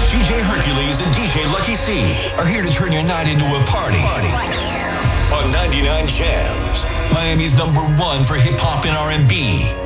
DJ Hercules and DJ Lucky C are here to turn your night into a party. On 99 Jams, Miami's #1 for hip-hop and R&B.